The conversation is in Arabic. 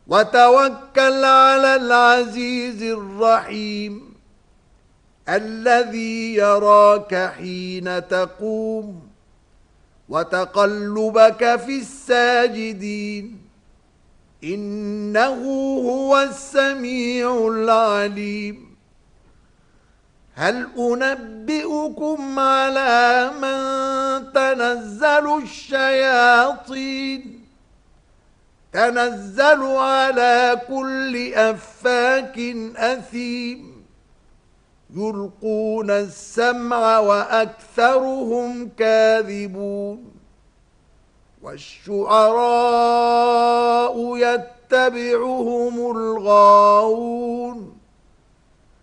وتوكل على العزيز الرحيم الذي يراك حين تقوم وتقلبك في الساجدين إنه هو السميع العليم هل أنبئكم على من تنزل الشياطين تنزل على كل أفاك أثيم يلقون السمع وأكثرهم كاذبون والشعراء يتبعهم الغاوون